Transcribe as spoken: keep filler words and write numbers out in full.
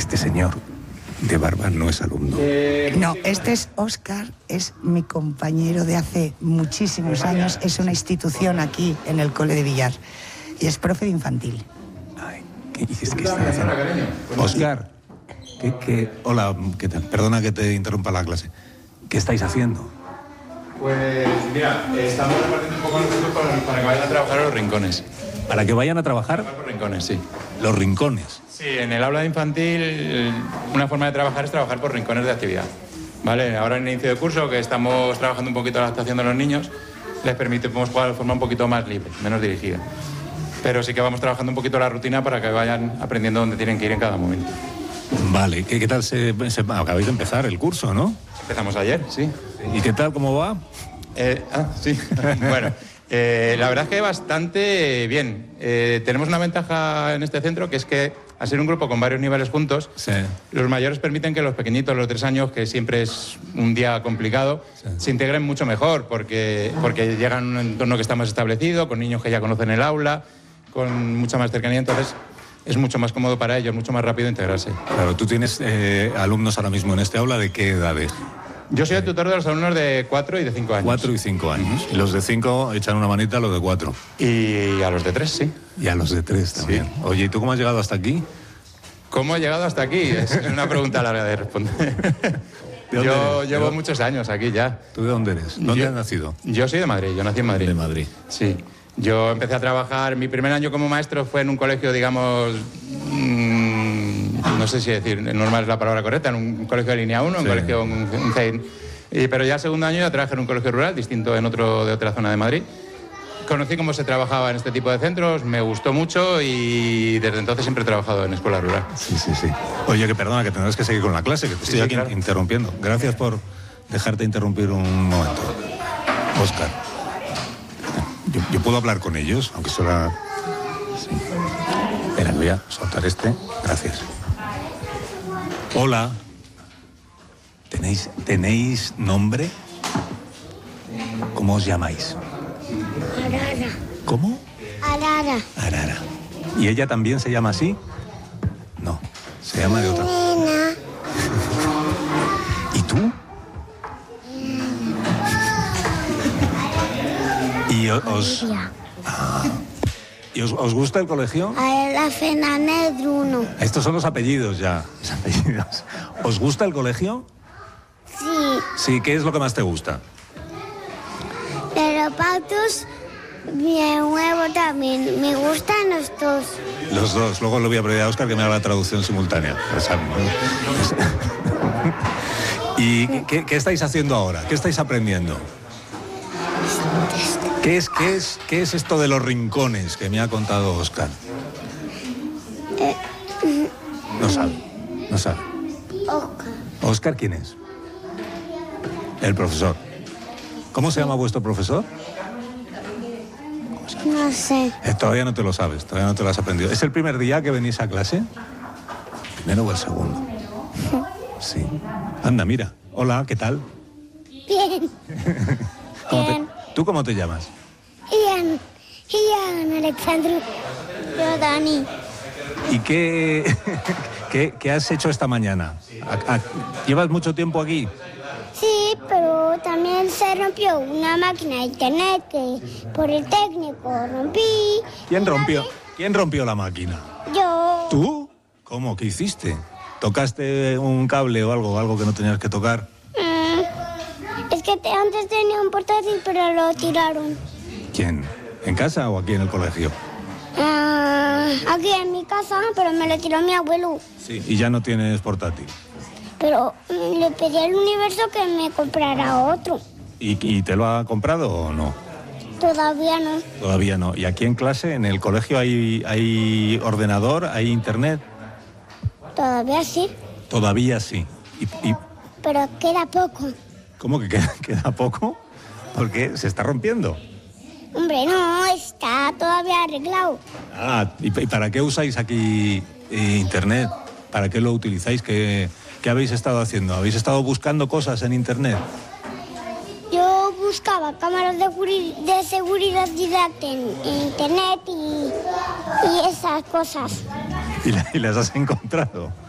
este señor de barba no es alumno. No, este es Óscar, es mi compañero de hace muchísimos años, es una institución aquí en el Cole de Villar y es profe de infantil. Ay, ¿qué dices que está haciendo? Óscar, ¿qué, qué? Hola, ¿qué tal? Perdona que te interrumpa la clase. ¿Qué estáis haciendo? Pues mira, estamos repartiendo un poco los chicos para, para que vayan a trabajar a los rincones. ¿Para que vayan a trabajar? Los rincones, sí. Los rincones. Sí, en el aula de infantil una forma de trabajar es trabajar por rincones de actividad. ¿Vale? Ahora en el inicio de curso, que estamos trabajando un poquito la adaptación de los niños, les permitimos jugar de forma un poquito más libre, menos dirigida. Pero sí que vamos trabajando un poquito la rutina para que vayan aprendiendo dónde tienen que ir en cada momento. Vale, ¿qué, qué tal se, se... Acabáis de empezar el curso, ¿no? Empezamos ayer, sí. ¿Y qué tal, cómo va? Eh, ah, sí. Bueno, eh, la verdad es que bastante bien. Eh, tenemos una ventaja en este centro, que es que al ser un grupo con varios niveles juntos, sí, los mayores permiten que los pequeñitos, los tres años, que siempre es un día complicado, sí, se integren mucho mejor, porque, porque llegan a un entorno que está más establecido, con niños que ya conocen el aula, con mucha más cercanía, entonces es mucho más cómodo para ellos, mucho más rápido integrarse. Claro, tú tienes eh, alumnos ahora mismo en este aula, ¿de qué edades? Yo soy el tutor de los alumnos de cuatro y de cinco años. Cuatro y cinco años. Uh-huh. Y los de cinco echan una manita a los de cuatro. Y a los de tres, sí. Y a los de tres también. Sí. Oye, ¿y tú cómo has llegado hasta aquí? ¿Cómo he llegado hasta aquí? Es una pregunta larga de responder. ¿De yo eres? Llevo ¿De muchos años aquí ya. ¿Tú de dónde eres? ¿Dónde yo, has nacido? Yo soy de Madrid, yo nací en Madrid. De Madrid. Sí. Yo empecé a trabajar, mi primer año como maestro fue en un colegio, digamos, mmm, no sé si decir, normal es la palabra correcta, en un colegio de línea uno, sí, un colegio, un, un C E I N. Y, pero ya el segundo año ya trabajé en un colegio rural, distinto en otro de otra zona de Madrid. Conocí cómo se trabajaba en este tipo de centros, me gustó mucho y desde entonces siempre he trabajado en escuela rural. Sí, sí, sí. Oye, que perdona, que tendrás que seguir con la clase, que te estoy sí, aquí claro. interrumpiendo. Gracias por dejarte interrumpir un momento. Óscar, yo, yo puedo hablar con ellos, aunque solo... Sí. Espera, voy a soltar este. Gracias. Hola. ¿Tenéis, ¿Tenéis nombre? ¿Cómo os llamáis? Arara. ¿Cómo? Arara. Arara. ¿Y ella también se llama así? No, se llama de otra. Nena. ¿Y tú? ¿Y os... Ah, ¿Y os, os gusta el colegio? A la Fenane Bruno. Estos son los apellidos ya. Los apellidos. ¿Os gusta el colegio? Sí. Sí, ¿qué es lo que más te gusta? De los pautos, me huevo también. Me gustan los dos. Los dos. Luego le voy a pedir a Óscar que me haga la traducción simultánea. ¿Y qué, qué estáis haciendo ahora? ¿Qué estáis aprendiendo? ¿Qué es, qué es, qué es esto de los rincones que me ha contado Óscar? Eh, no sabe, no sabe. Óscar. ¿Óscar quién es? El profesor. ¿Cómo se llama vuestro profesor? No sé. Eh, todavía no te lo sabes, todavía no te lo has aprendido. ¿Es el primer día que venís a clase? ¿Primero o el segundo? Sí. Anda, mira. Hola, ¿qué tal? Bien. ¿Cómo Bien. Te, ¿Tú cómo te llamas? Ian. Ian Alexandru. Yo, Dani. ¿Y qué, qué, qué has hecho esta mañana? ¿A, a, ¿Llevas mucho tiempo aquí? Sí, pero también se rompió una máquina de internet que por el técnico rompí. ¿Quién rompió? ¿Quién rompió la máquina? Yo. ¿Tú? ¿Cómo? ¿Qué hiciste? ¿Tocaste un cable o algo, algo que no tenías que tocar? Mm, es que te, antes tenía un portátil, pero lo tiraron. ¿Quién? ¿En casa o aquí en el colegio? Uh, aquí en mi casa, pero me lo tiró mi abuelo. Sí, y ya no tienes portátil. Pero mm, le pedí al universo que me comprara otro. ¿Y, ¿Y te lo ha comprado o no? Todavía no. Todavía no. ¿Y aquí en clase, en el colegio, hay, hay ordenador, hay internet? Todavía sí. Todavía sí. Y, y... Pero queda poco. ¿Cómo que queda, queda poco? Porque se está rompiendo. Hombre, no, está todavía arreglado. Ah, ¿y, y para qué usáis aquí eh, internet? ¿Para qué lo utilizáis? ¿Qué, ¿Qué habéis estado haciendo? ¿Habéis estado buscando cosas en internet? Yo buscaba cámaras de, de seguridad en, en internet y, y esas cosas. ¿Y, la, ¿Y las has encontrado?